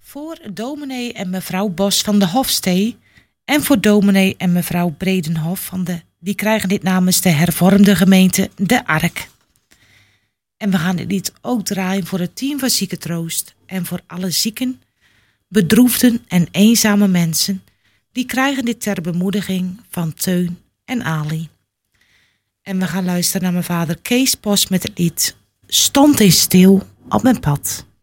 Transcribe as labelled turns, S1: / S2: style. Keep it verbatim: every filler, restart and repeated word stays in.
S1: Voor dominee en mevrouw Bos van de Hofstee en voor dominee en mevrouw Bredenhof van de, die krijgen dit namens de hervormde gemeente De Ark. En we gaan dit lied ook draaien voor het team van Ziekentroost en voor alle zieken, bedroefden en eenzame mensen, die krijgen dit ter bemoediging van Teun en Ali. En we gaan luisteren naar mijn vader Kees Bos met het lied Stond eens stil op mijn pad.